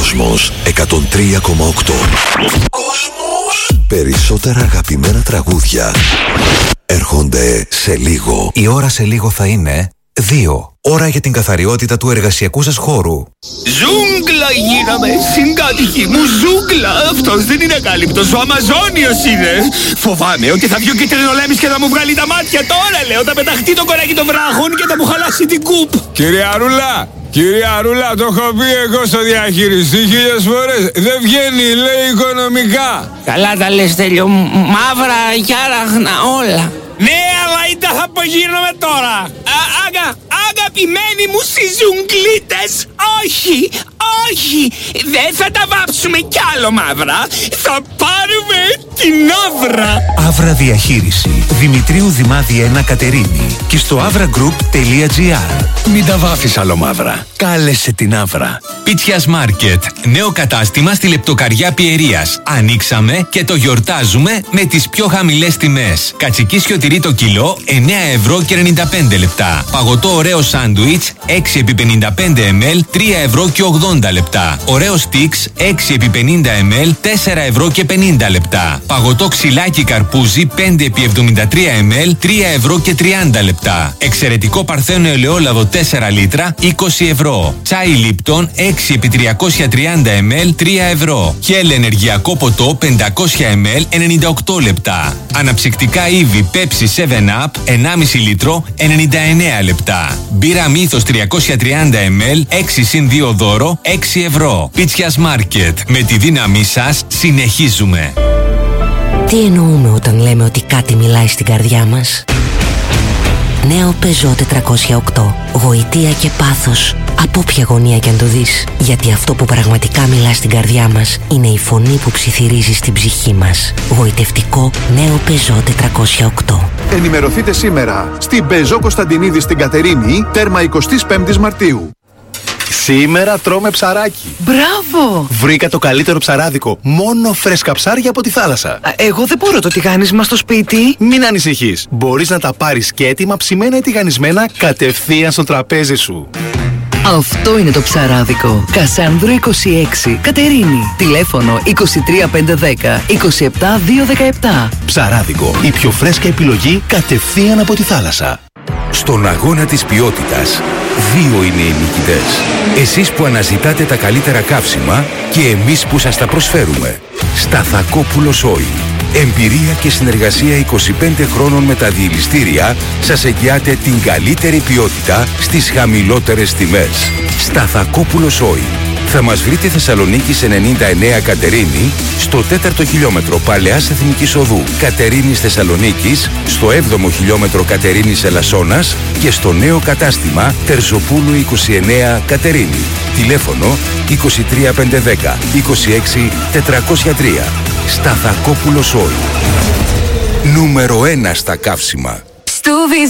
Κόσμος 103,8. Περισσότερα αγαπημένα τραγούδια έρχονται σε λίγο. Η ώρα σε λίγο θα είναι 2. Ώρα για την καθαριότητα του εργασιακού σας χώρου. Ζούγκλα γίναμε, συγκάτοικοι μου, ζούγκλα. Αυτός δεν είναι ακάλυπτος, ο Αμαζόνιος είναι. Φοβάμαι ότι θα βγει ο κυτρινολέμης και θα μου βγάλει τα μάτια τώρα, λέω. Θα πεταχτεί το κοράκι των βράχων και θα μου χαλάσει την κούπ. Κυρία Αρούλα, το έχω πει εγώ στο διαχειριστή 1000 φορές. Δεν βγαίνει, λέει, οικονομικά. Καλά τα λες, Τέλειο. Μαύρα και άραχνα όλα. Ναι, αλλά ή τα θα απογείρνομαι τώρα. Αγαπημένοι μου συζουγκλίτες, όχι, όχι. Δεν θα τα βάψουμε κι άλλο μαύρα. Θα πάρουμε την Άβρα. Άβρα Διαχείριση. Δημητρίου Δημάδη 1 Κατερίνη. Και στο avraGroup.gr. Μην τα βάφεις άλλο μαύρα. Κάλεσε την Άβρα. Πίτσιας Μάρκετ. Νέο κατάστημα στη Λεπτοκαριά Πιερίας. Ανοίξαμε και το γιορτάζουμε με τις πιο χαμηλές τιμές. Κατσικίσιο τυρί το κιλό 9,95 €. Παγωτό ωραίο σάντουιτς 6x55 ml 3,80 €. Ωραίο στίξ 6x50 ml 4,50 €. Παγωτό ξυλάκι καρπούζι 5x73 ml 3,30 €. Εξαιρετικό παρθένο ελαιόλαδο 4 λίτρα 20 €. Τσάι Λίπτον 6x330 ml 3 €. Χέλ ενεργειακό ποτό 500 ml 98 λεπτά. Αναψυκτικά Ήβι Pepsi 7 Up 1,5 λίτρο 99 λεπτά. Μπύρα Μύθος 330 ml 6+2 δώρο 6 €. Πίτσιας Μάρκετ. Με τη δύναμή σας συνεχίζουμε. Τι εννοούμε όταν λέμε ότι κάτι μιλάει στην καρδιά μας? Νέο Peugeot 408. Γοητεία και πάθος. Από όποια γωνία κι αν το δεις. Γιατί αυτό που πραγματικά μιλά στην καρδιά μας είναι η φωνή που ψιθυρίζει στην ψυχή μας. Γοητευτικό νέο Peugeot 408. Ενημερωθείτε σήμερα στην Peugeot Κωνσταντινίδη στην Κατερίνη, τέρμα 25 Μαρτίου. Σήμερα τρώμε ψαράκι. Μπράβο! Βρήκα το καλύτερο ψαράδικο. Μόνο φρέσκα ψάρια από τη θάλασσα. Εγώ δεν μπορώ το τηγάνισμα στο σπίτι. Μην ανησυχείς. Μπορείς να τα πάρεις και έτοιμα ψημένα ή τηγανισμένα κατευθείαν στο τραπέζι σου. Αυτό είναι το ψαράδικο. Κασάνδρο 26, Κατερίνη. Τηλέφωνο 23510 27217. Ψαράδικο. Η πιο φρέσκα επιλογή κατευθείαν από τη θάλασσα. Στον αγώνα της ποιότητας, 2 είναι οι νικητές. Εσείς που αναζητάτε τα καλύτερα καύσιμα και εμείς που σας τα προσφέρουμε. Σταθακόπουλος Oil. Εμπειρία και συνεργασία 25 χρόνων με τα διελιστήρια σας εγγυάται την καλύτερη ποιότητα στις χαμηλότερες τιμές. Σταθακόπουλος Oil. Θα μας βρείτε Θεσσαλονίκη σε 99 Κατερίνη, στο 4ο χιλιόμετρο Παλαιάς Εθνικής Οδού Κατερίνης Θεσσαλονίκης, στο 7ο χιλιόμετρο Κατερίνης Ελασσόνας και στο νέο κατάστημα Τερζοπούλου 29 Κατερίνη. Τηλέφωνο 23510 26 403. Σταθακόπουλος Oil. Νούμερο 1 στα καύσιμα.